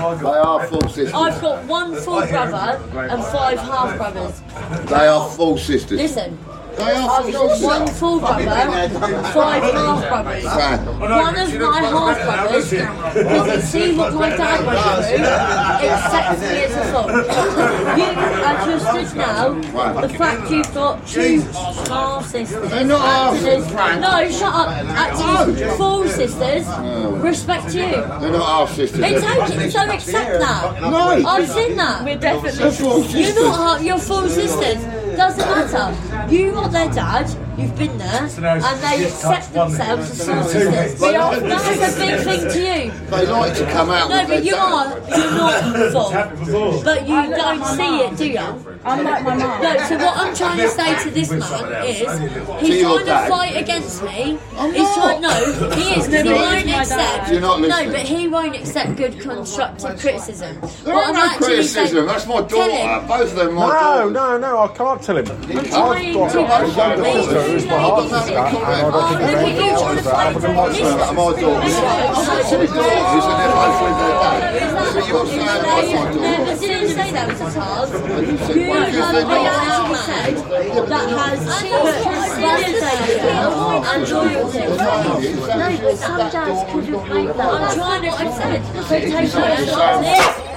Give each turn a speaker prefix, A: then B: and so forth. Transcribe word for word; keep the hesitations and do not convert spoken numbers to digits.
A: They are full sisters.
B: I've got one full brother and five half brothers.
A: They are full sisters.
B: Listen.
A: They are
B: I've got one full brother, five half brothers.
A: Right.
B: One of my half brothers, because you see what my dad went through, accepts me as a full. You, as you're stood now, the fact you've got two half sisters.
A: They're not half sisters, Frank.
B: No, shut up. Actually, full sisters, respect you.
A: They're not half sisters.
B: They take it, so accept that.
A: No.
B: I've seen that.
C: We're definitely
A: They're full sisters.
B: You're not half, you're full sisters. Doesn't matter. You are their dad, you've been there, and they accept themselves as full sisters.
A: They like-
B: That is a big thing to you.
A: They like to come out
B: No,
A: with
B: but
A: their
B: you
A: dad.
B: are, you're not full. But you don't see it, do you?
C: I'm like my mum.
B: No, so what I'm trying to say to this man is, he's
A: your
B: trying to
A: dad?
B: fight against me.
A: I'm
B: He's
A: not.
B: trying, no, he is, because he
C: No,
B: won't
C: he's my
B: accept.
C: dad.
A: You're not
B: No,
A: listening.
B: but he won't accept good constructive criticism.
A: There
B: What
A: ain't
B: I'm
A: no
B: actually
A: criticism.
B: saying-
A: That's my
B: Tell
A: daughter.
B: him.
A: Both of them my
D: No,
A: daughters.
D: no, no, I can't tell him.
B: I'm
D: I've
B: trying
D: got
B: to
D: a younger daughter who's my half sister, and I don't
B: Oh,
D: think
B: look at
D: any
B: you trying to
D: daughters that
B: fight
D: happen in my
B: this.
D: sister.
A: My daughters. My daughters, and they're both with their dad. But you're saying that's my
B: No,
A: daughter.
B: but didn't you say that was a task?
A: You
B: You
A: said, well, because
B: have a
A: they're not.
B: reality said that has validation and loyalty.
A: They're not Indian, so
B: No, but some dads couldn't make that. I'm trying to, I said, expectation and